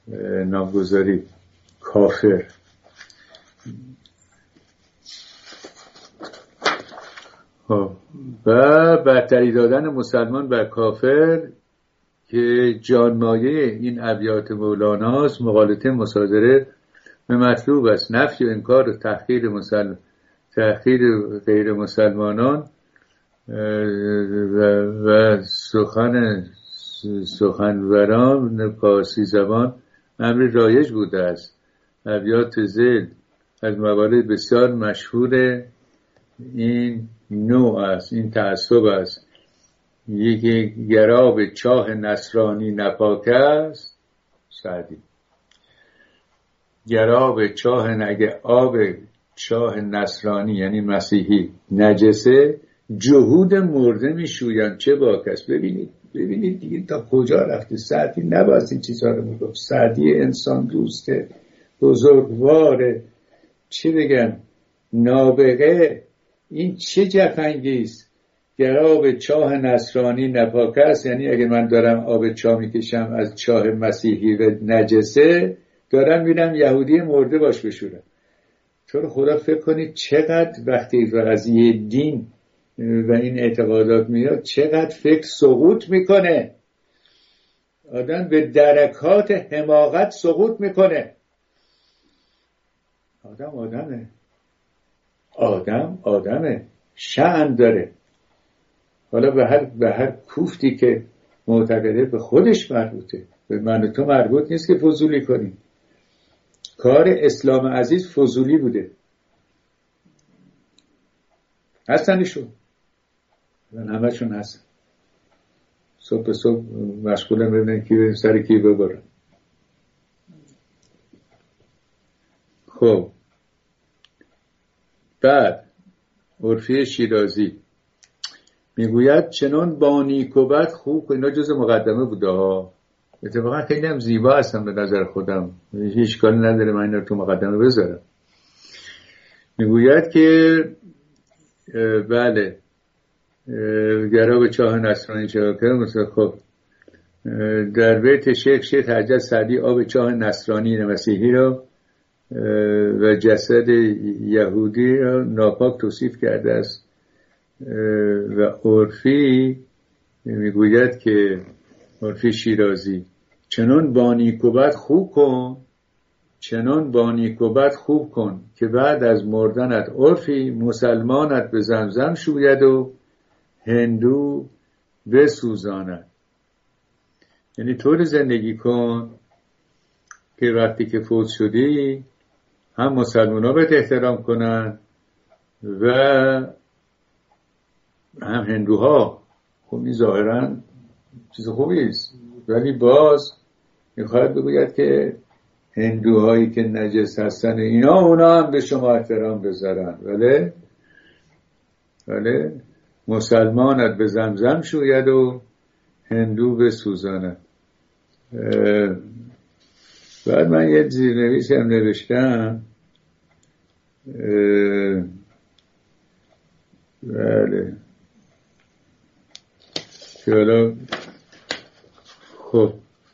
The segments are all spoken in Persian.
نامگذاری کافر. و برتری دادن مسلمان بر کافر که جانمایه این ابیات مولاناست، مغالطه مصادره به مطلوب است، نفی و انکار و تحقیر غیر مسلمانان و سخنوران پارسی زبان امر رایج بوده است. ابیات ذیل از موارد بسیار مشهور این نوع است، این تعصب است. یکی گراب چاه نصرانی نپاک است، سعدی. گراب چاه، اگه آب چاه نصرانی یعنی مسیحی نجسه، جهود مرده میشویند چه باک است. ببینید دیگه تا کجا رفته. سعدی نباید این چیزها رو میگفت. سعدی انسان دوسته، بزرگواره، چی بگم، نابغه. این چه جفنگیست؟ گراب چاه نصرانی نپاک است، یعنی اگه من دارم آب چاه میکشم از چاه مسیحی و نجسه، دارم میرم یهودی مرده باش بشورم. تو رو خدا فکر کنید چقدر وقتی قضیه دین و این اعتقادات میاد چقدر فکر سقوط میکنه. آدم به درکات حماقت سقوط میکنه. آدمه شأن داره. حالا به هر کوفتی که معتقده به خودش مربوطه، به من و تو مربوط نیست که فضولی کنیم. کار اسلام عزیز فضولی بوده. هستنشون همه شون هستن. صبح به صبح مشغولم ببینن کی سر کی ببرن. خب بعد عرفی شیرازی میگوید چنان با نیک و بد خوب. اینا جز مقدمه بوده ها. اتفاقا خیلی هم زیبا هستم به نظر خودم، هیچ اشکالی نداره من اینا رو تو مقدمه بذارم. میگوید که بله گراب چاه نصرانی چاکر مثلا. خب در بیت شیخ حجت سعدی آب چاه نصرانی مسیحی را و جسد یهودی را ناپاک توصیف کرده است. و عرفی میگوید که عرفی شیرازی چنان با نیک و بد خوب کن، چنان با نیک و بد خوب کن که بعد از مردنت عرفی مسلمانت به زمزم شوید و هندو بسوزاند. یعنی طور زندگی کن که وقتی که فوت شدی هم مسلمان ها بهت احترام کنن و هم هندوها. خب این ظاهرا چیز خوبی است، ولی باز میخواید بگوید که هندوهایی که نجس هستن اونا هم به شما احترام بذارن، ولی مسلمانت به زمزم شوید و هندو بسوزاند. بعد من یه زیرنویسی هم نوشتم. بله که حالا خب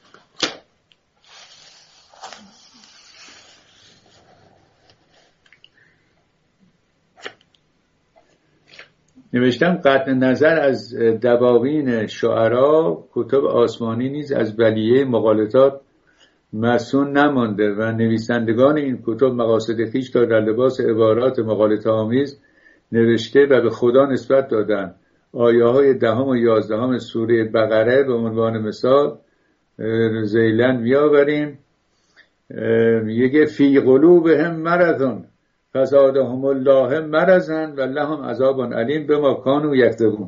نوشتم قطع نظر از دواوین شعرا کتب آسمانی نیز از بلیه مغالطات مسون نمانده و نویسندگان این کتب مقاصد خویش را در لباس عبارات مغالطه آمیز نوشته و به خدا نسبت دادن. آیه های 10 و 11 سوره بقره به عنوان مثال ذیلن میآوریم. میگه فی قلوبهم مرض فزادهم الله مرضا و لهم عذاب علیم بما کانوا یکذبون.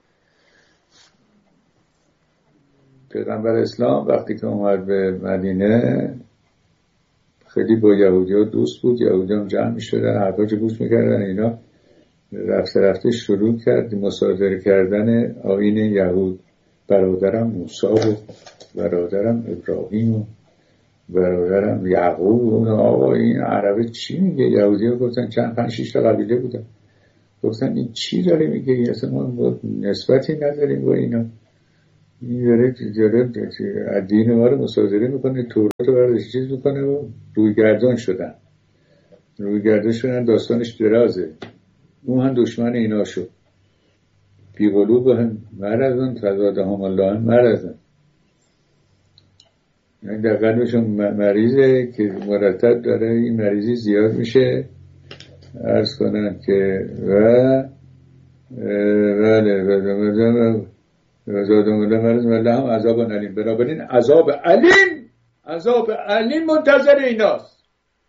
پیغمبر اسلام وقتی که اومد به مدینه خیلی با یهودی‌ها دوست بود. یهودی‌ها جمع می‌شدن، حرفاشو گوش می‌کردن. اینا رفته شروع کرد مصادره کردن آیین یهود. برادرم موسی و برادرم ابراهیم و برادرم یعقوب و آقا این عربه چی میگه؟ یهودی‌ها گفتن 5-6 تا قبیله بودن. گفتن این چی داره میگه؟ اصلا ما نسبتی نداریم با اینا. این داره دین ما رو مصادره میکنه، تورات رو برداشت چیز میکنه و رویگردان شدن. داستانش درازه. اون هم دشمن اینا شد. بی قلوب هم مرزن فزاده هم الله هم مرزن. یعنی در قلبشون مریضه که مرتب داره این مریضی زیاد میشه. عرض کنن که وزادم الله مرز و الله هم عذاب علیم. بنابراین عذاب علیم منتظر ایناست.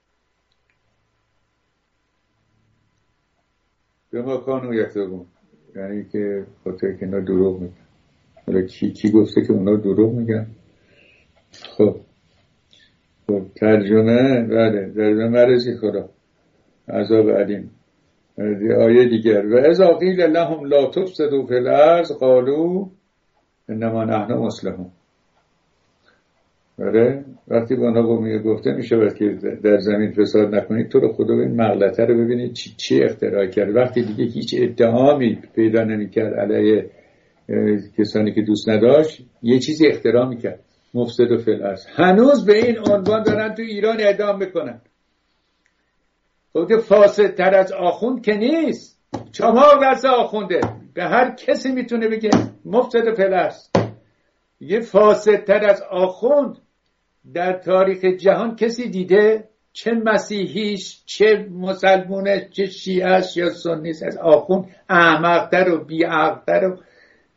به ما کانو یکذبون، یعنی که خاطر که اینا دروغ میگن. حالا کی گفته که اونا دروغ میگن؟ خب ترجمه در مرزی خدا عذاب علیم. آیه دیگر و اذا قیل لهم لا تفسدوا فی الارض قالوا انما نحن مصلحون. وقتی به آنها گفته میشه که در زمین فساد نکنید، تو رو خدا این مغلطه رو ببینید چی اختراع کرد. وقتی دیگه هیچ اتهامی پیدا نمی‌کرد علیه کسانی که دوست نداشت، یه چیزی اختراع می‌کرد، مفسد فی الارض. هنوز به این عنوان دارن تو ایران اعدام میکنن. خب که فاسدتر از آخوند که نیست. چماق دست آخونده، به هر کسی میتونه بگه مفسد فی الارض. یه فاسدتر از آخوند در تاریخ جهان کسی دیده؟ چه مسیحیش، چه مسلمونش، چه شیعش یا سنیش، از آخوند احمقتر و بیعقلتر و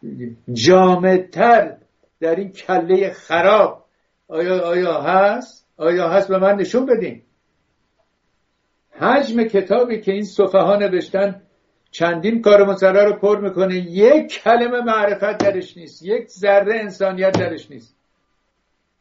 جامدتر در این کله خراب آیا هست؟ آیا هست؟ به من نشون بدین. حجم کتابی که این صفحه نوشتن چندین کار مسره رو پر میکنه، یک کلمه معرفت درش نیست، یک ذره انسانیت درش نیست.